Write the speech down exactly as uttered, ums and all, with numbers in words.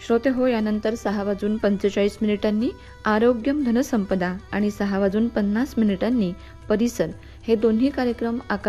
श्रोते हो, यानंतर सहा वाजून पंचेचाळीस मिनिटांनी आरोग्यम धनसंपदा आणि सहा वाजून पन्नास मिनिटांनी परिसर हे दोन्ही कार्यक्रम आकाश